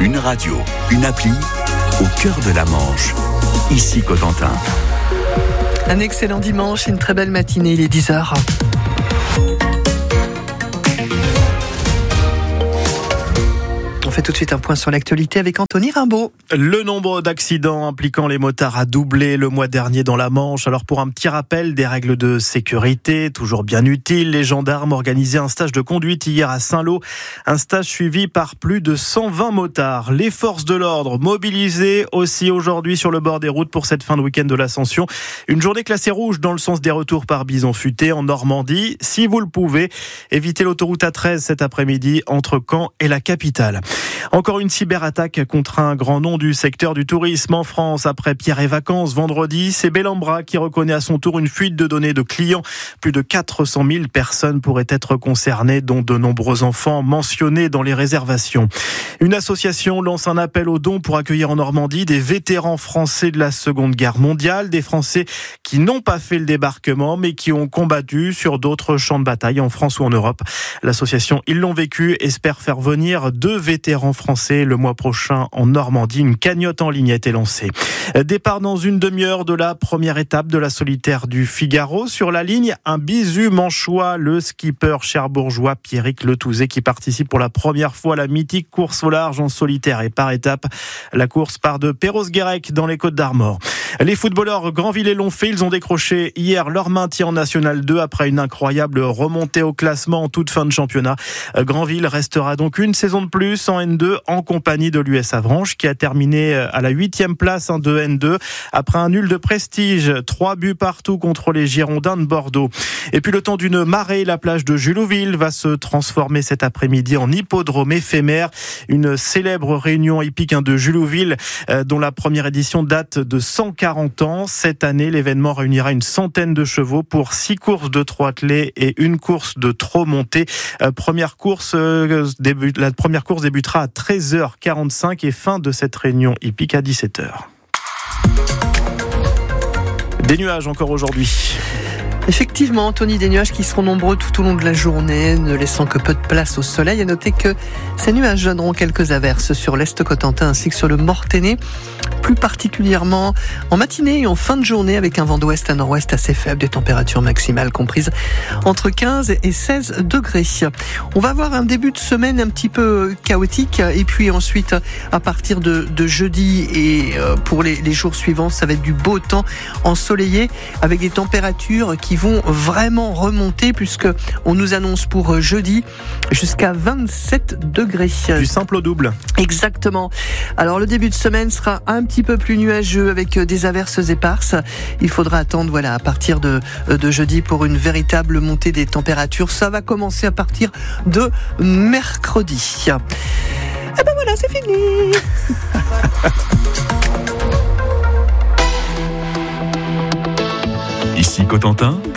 Une radio, une appli, au cœur de la Manche. Ici Cotentin. Un excellent dimanche, une très belle matinée, il est 10h. On fait tout de suite un point sur l'actualité avec Anthony Rimbaud. Le nombre d'accidents impliquant les motards a doublé le mois dernier dans la Manche. Alors pour un petit rappel des règles de sécurité, toujours bien utiles, les gendarmes organisaient un stage de conduite hier à Saint-Lô. Un stage suivi par plus de 120 motards. Les forces de l'ordre mobilisées aussi aujourd'hui sur le bord des routes pour cette fin de week-end de l'Ascension. Une journée classée rouge dans le sens des retours par bison futé en Normandie. Si vous le pouvez, évitez l'autoroute A13 cet après-midi entre Caen et la capitale. Encore une cyberattaque contre un grand nom du secteur du tourisme en France. Après Pierre et Vacances, vendredi, c'est Bellambra qui reconnaît à son tour une fuite de données de clients. Plus de 400 000 personnes pourraient être concernées, dont de nombreux enfants mentionnés dans les réservations. Une association lance un appel aux dons pour accueillir en Normandie des vétérans français de la Seconde Guerre mondiale, des Français qui n'ont pas fait le débarquement mais qui ont combattu sur d'autres champs de bataille en France ou en Europe. L'association Ils l'ont vécu espère faire venir 2 vétérans français le mois prochain en Normandie. Une cagnotte en ligne a été lancée. Départ dans une demi-heure de la première étape de la solitaire du Figaro. Sur la ligne, un bisu manchois, le skipper cherbourgeois Pierrick Letouzé qui participe pour la première fois à la mythique course au large en solitaire et par étape. La course part de Perros-Guirec dans les Côtes-d'Armor. Les footballeurs Granvillais l'ont fait. Ils ont décroché hier leur maintien en National 2 après une incroyable remontée au classement en toute fin de championnat. Granville restera donc une saison de plus en N2 en compagnie de l'US Avranches qui a terminé à la 8e place de N2 après un nul de prestige. 3 buts partout contre les Girondins de Bordeaux. Et puis le temps d'une marée, la plage de Julouville va se transformer cet après-midi en hippodrome éphémère. Une célèbre réunion hippique de Julouville dont la première édition date de 140 ans. Cette année, l'événement réunira une centaine de chevaux pour 6 courses de trot attelé et une course de trot monté. La première course débutera à 13h45 et fin de cette réunion hippique à 17h. Des nuages encore aujourd'hui. Effectivement, Anthony, des nuages qui seront nombreux tout au long de la journée, ne laissant que peu de place au soleil. À noter que ces nuages donneront quelques averses sur l'Est Cotentin ainsi que sur le Mortainais, plus particulièrement en matinée et en fin de journée avec un vent d'ouest à nord-ouest assez faible, des températures maximales comprises entre 15 et 16 degrés. On va avoir un début de semaine un petit peu chaotique et puis ensuite à partir de jeudi et pour les jours suivants, ça va être du beau temps ensoleillé avec des températures qui vont vraiment remonter puisque on nous annonce pour jeudi jusqu'à 27 degrés. Du simple au double. Exactement. Alors le début de semaine sera un petit peu plus nuageux avec des averses éparses. Il faudra attendre à partir de jeudi pour une véritable montée des températures. Ça va commencer à partir de mercredi. Et ben voilà, c'est fini. Ici Cotentin.